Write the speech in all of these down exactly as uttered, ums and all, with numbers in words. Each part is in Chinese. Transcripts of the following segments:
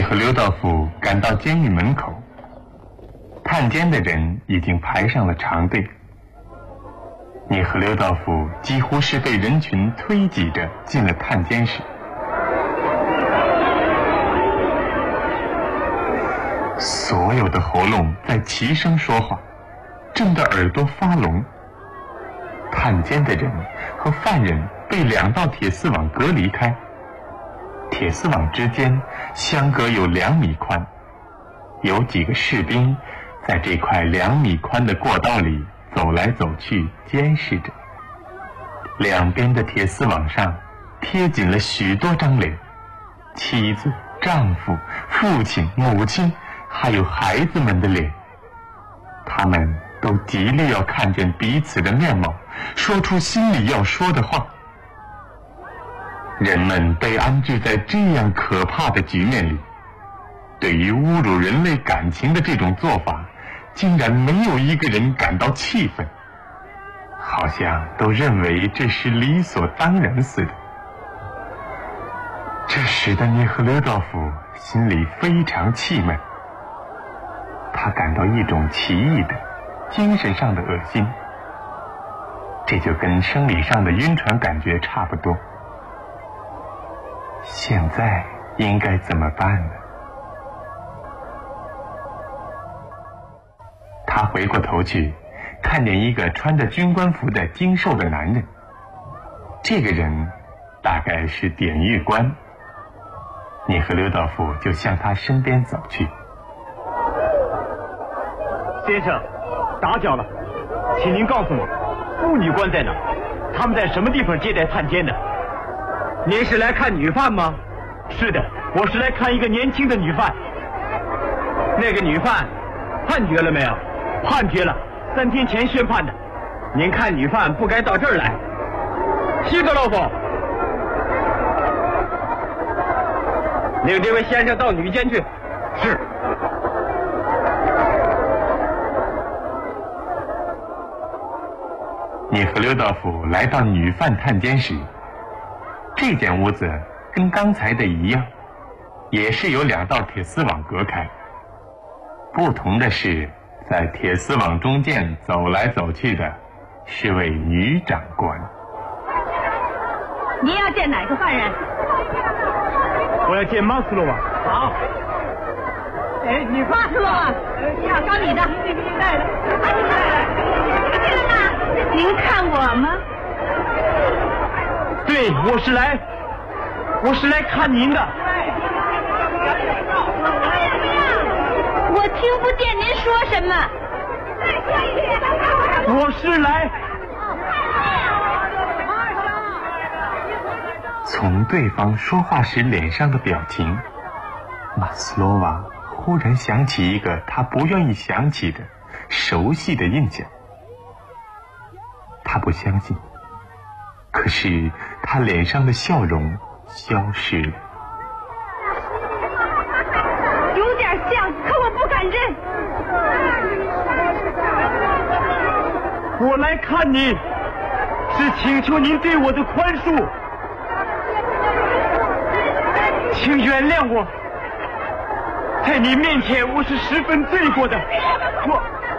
和刘道甫赶到监狱门口，探监的人已经排上了长队。你和刘道甫几乎是被人群推挤着进了探监室。所有的喉咙在齐声说话，震得耳朵发聋。探监的人和犯人被两道铁丝网隔离开，铁丝网之间相隔有两米宽，有几个士兵在这块两米宽的过道里走来走去，监视着。两边的铁丝网上贴紧了许多张脸，妻子、丈夫、父亲、母亲，还有孩子们的脸。他们都极力要看见彼此的面貌，说出心里要说的话。人们被安置在这样可怕的局面里，对于侮辱人类感情的这种做法，竟然没有一个人感到气愤，好像都认为这是理所当然似的。这使得涅赫留道夫心里非常气闷，他感到一种奇异的精神上的恶心，这就跟生理上的晕船感觉差不多。现在应该怎么办呢？他回过头去，看见一个穿着军官服的精瘦的男人，这个人大概是典狱官。你和刘道甫就向他身边走去。 先生，打搅了，请您告诉我，妇女官在哪？他们在什么地方接待探监的？您是来看女犯吗？是的，我是来看一个年轻的女犯。那个女犯判决了没有？判决了，三天前宣判的。您看女犯不该到这儿来。西格洛夫，领这位先生到女监去。是。 你和刘道甫来到女犯探监室，这间屋子跟刚才的一样，也是有两道铁丝网隔开。不同的是，在铁丝网中间走来走去的是位女长官。 您要见哪个犯人？ 我要见马斯洛瓦。好。 哎，你马斯洛瓦，要找你的。带的。您看我吗？ 对，我是来，我是来看您的。 我听不见您说什么。 我是来。 从对方说话时脸上的表情，马斯洛娃忽然想起一个他不愿意想起的熟悉的印象。他不相信，可是他脸上的笑容消失了。 有点像，可我不敢认。 我来看你，是请求您对我的宽恕，请原谅我，在你面前我是十分罪过的。我。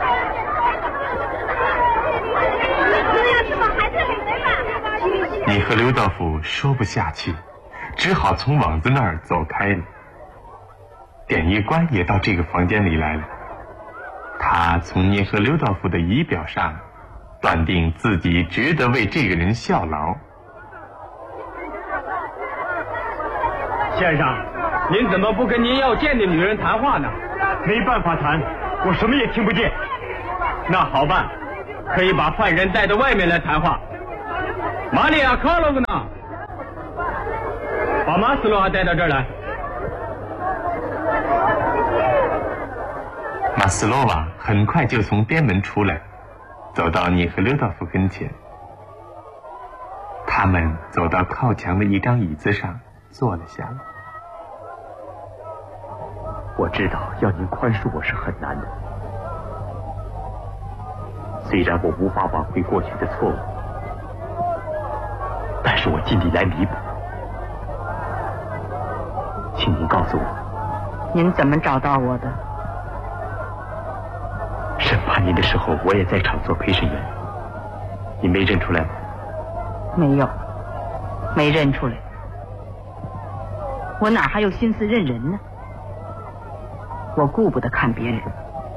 你和刘道甫说不下去，只好从网子那儿走开了。典狱官也到这个房间里来了，他从你和刘道甫的仪表上断定自己值得为这个人效劳。 先生，您怎么不跟您要见的女人谈话呢？没办法谈，我什么也听不见。那好办，可以把犯人带到外面来谈话。玛利亚·卡洛格纳，把马斯洛娃带到这儿来。 马斯洛娃很快就从边门出来，走到你和刘道甫跟前。他们走到靠墙的一张椅子上坐了下来。 我知道要您宽恕我是很难的，虽然我无法挽回过去的错误，但是我尽力来弥补。请您告诉我， 您怎么找到我的？ 审判您的时候，我也在场做陪审员。你没认出来吗？ 没有，没认出来。我哪还有心思认人呢？我顾不得看别人。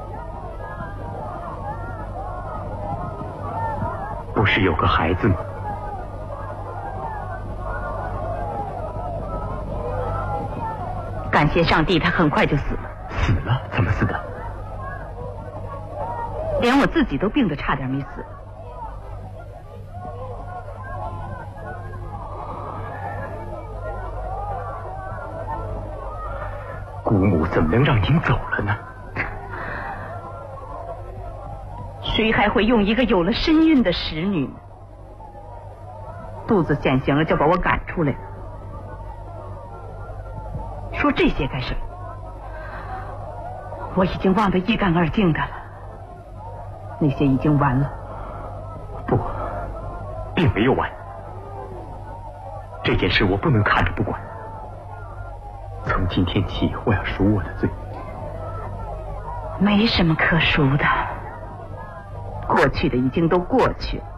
不是有个孩子吗？ 感谢上帝，他很快就死了。 死了？怎么死的？ 连我自己都病得差点没死。 姑母怎么能让您走了呢？ 谁还会用一个有了身孕的使女呢？肚子显形了就把我赶出来了。说这些干什么？我已经忘得一干二净的了，那些已经完了。 不，并没有完。这件事我不能看着不管。从今天起，我要赎我的罪。 没什么可赎的，过去的已经都过去了。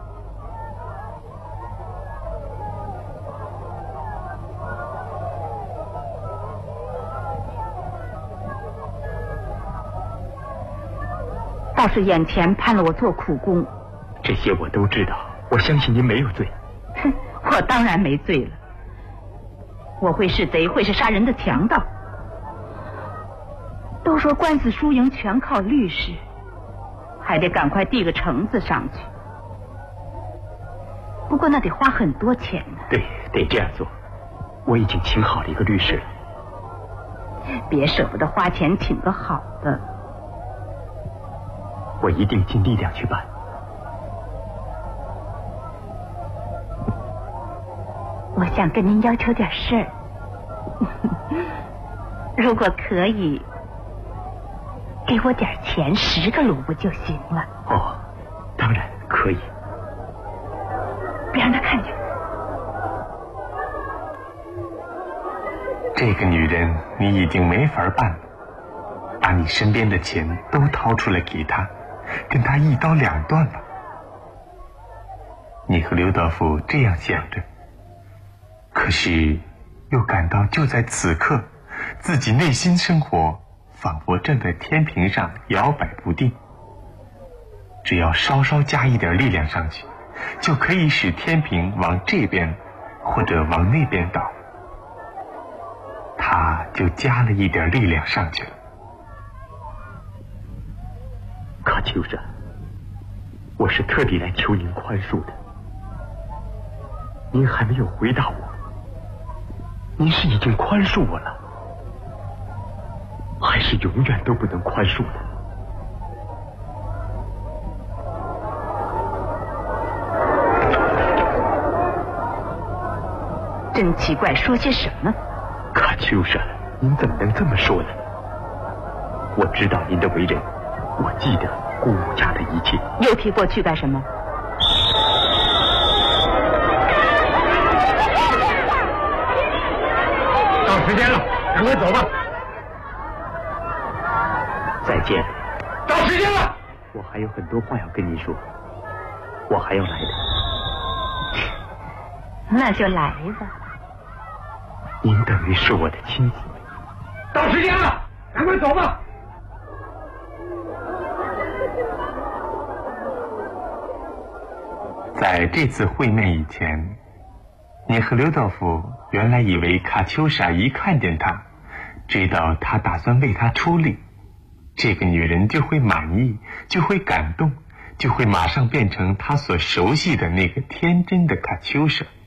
倒是眼前判了我做苦工。 这些我都知道，我相信您没有罪。 哼，我当然没罪了。我会是贼，会是杀人的强盗。都说官司输赢全靠律师，还得赶快递个呈子上去。不过那得花很多钱呢。 对，得这样做。我已经请好了一个律师了。 别舍不得花钱请个好的。 我一定尽力量去办。 我想跟您要求点事儿，如果可以，给我点钱，十个卢布就行了。 哦，当然可以。 别让他看见。 这个女人你已经没法办了，把你身边的钱都掏出来给她，跟她一刀两断吧。你和刘道夫这样想着，可是又感到就在此刻，自己内心生活仿佛正在天平上摇摆不定。只要稍稍加一点力量上去，就可以使天平往这边或者往那边倒。他就加了一点力量上去了。 卡秋莎，我是特地来求您宽恕的。您还没有回答我，您是已经宽恕我了，还是永远都不能宽恕的？ 真奇怪，说些什么？ 卡秋莎，您怎么能这么说呢？我知道您的为人，我记得姑母家的一切。 又提过去干什么？ 到时间了，赶快走吧。 再见。 到时间了。 我还有很多话要跟您说，我还要来的。 那就来吧。 您等于是我的亲姊妹。 到时间了，赶快走吧。 在这次会面以前，你和刘道夫原来以为卡秋莎一看见他，知道他打算为他出力，这个女人就会满意，就会感动，就会马上变成他所熟悉的那个天真的卡秋莎。